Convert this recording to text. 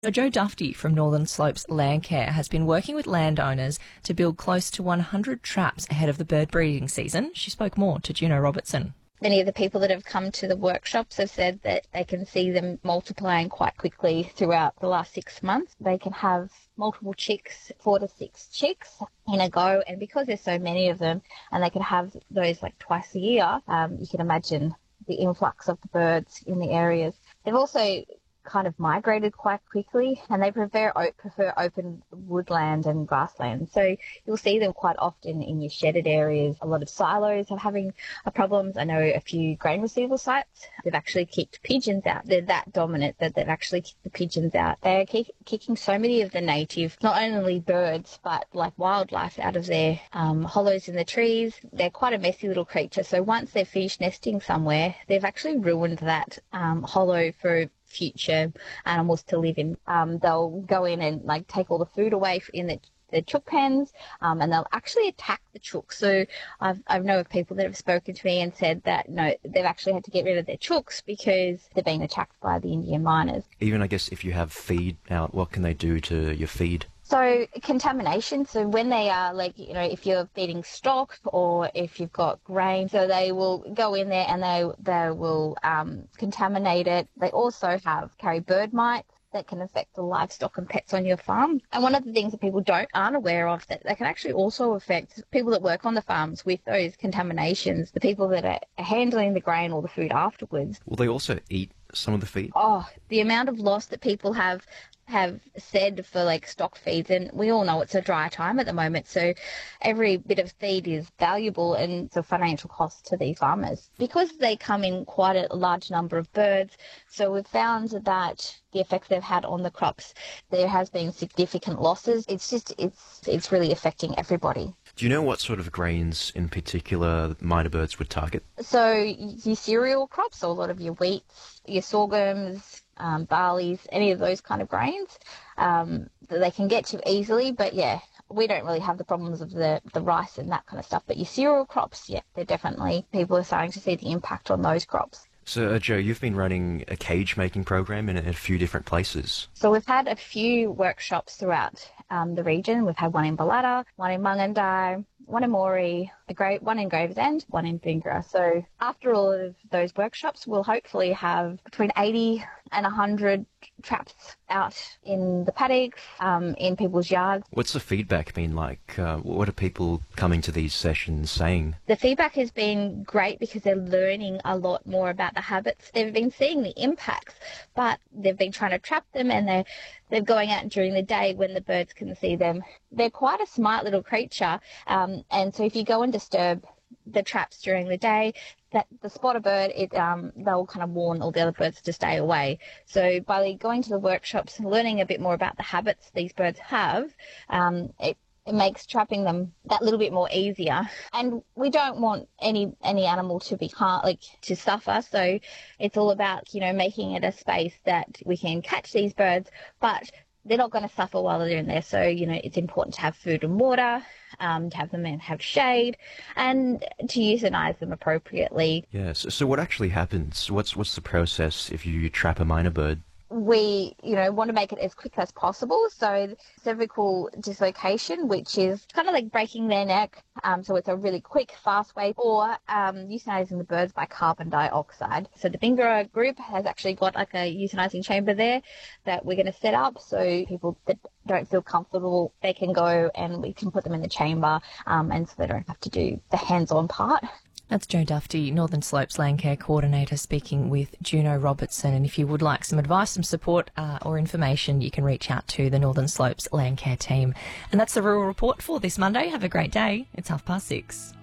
Jo Dufty from Northern Slopes Landcare has been working with landowners to build close to 100 traps ahead of the bird breeding season. She spoke more to Juno Robertson. Many of the people that have come to the workshops have said that they can see them multiplying quite quickly throughout the last 6 months. They can have multiple chicks, 4 to 6 chicks in a go, and because there's so many of them and they can have those like twice a year, you can imagine the influx of the birds in the areas. They've also kind of migrated quite quickly, and they prefer open woodland and grassland. So you'll see them quite often in your shedded areas. A lot of silos are having problems. I know a few grain receival sites, they've actually kicked pigeons out. They're that dominant that they've actually kicked the pigeons out. They're kicking so many of the native, not only birds, but like wildlife out of their hollows in the trees. They're quite a messy little creature. So once they've finished nesting somewhere, they've actually ruined that hollow for future animals to live in. They'll go in and like take all the food away in the chook pens, and they'll actually attack the chooks. So I know of people that have spoken to me and said that no, they've actually had to get rid of their chooks because they're being attacked by the Indian miners. Even I guess if you have feed out, what can they do to your feed? So contamination, so when they are like, if you're feeding stock or if you've got grain, so they will go in there and they will contaminate it. They also carry bird mites that can affect the livestock and pets on your farm. And one of the things that people aren't aware of, that they can actually also affect people that work on the farms with those contaminations, the people that are handling the grain or the food afterwards. Will they also eat some of the feed? Oh, the amount of loss that people have said for like stock feeds, and we all know it's a dry time at the moment, so every bit of feed is valuable and it's a financial cost to these farmers because they come in quite a large number of birds. So we've found that the effects they've had on the crops, there has been significant losses. It's really affecting everybody. Do you know what sort of grains in particular miner birds would target? So your cereal crops, so a lot of your wheats, your sorghums, barleys, any of those kind of grains, that they can get to easily. But yeah, we don't really have the problems of the rice and that kind of stuff. But your cereal crops, yeah, they're definitely, people are starting to see the impact on those crops. So, Jo, you've been running a cage-making program in a few different places. So we've had a few workshops throughout the region. We've had one in Balata, one in Mungandai, one in Moree, one in Gravesend, one in Bingara. So after all of those workshops, we'll hopefully have between 80 and 100 traps out in the paddocks, in people's yards. What's the feedback been like? What are people coming to these sessions saying? The feedback has been great because they're learning a lot more about the habits. They've been seeing the impacts, but they've been trying to trap them, and they're going out during the day when the birds can see them. They're quite a smart little creature, and so if you go and disturb the traps during the day, that the spotter bird, they'll kind of warn all the other birds to stay away. So by going to the workshops and learning a bit more about the habits these birds have, it makes trapping them that little bit more easier. And we don't want any animal to be to suffer. So it's all about, making it a space that we can catch these birds, but they're not going to suffer while they're in there. So, it's important to have food and water, to have them and have shade, and to euthanize them appropriately. Yes. So what actually happens? What's the process if you trap a miner bird? We, want to make it as quick as possible. So cervical dislocation, which is kind of like breaking their neck. So it's a really quick, fast way, or euthanizing the birds by carbon dioxide. So the Bingara group has actually got like a euthanizing chamber there that we're going to set up. So people that don't feel comfortable, they can go and we can put them in the chamber, and so they don't have to do the hands-on part. That's Jo Dufty, Northern Slopes Landcare Coordinator, speaking with Juno Robertson. And if you would like some advice, some support or information, you can reach out to the Northern Slopes Landcare team. And that's the Rural Report for this Monday. Have a great day. It's 6:30.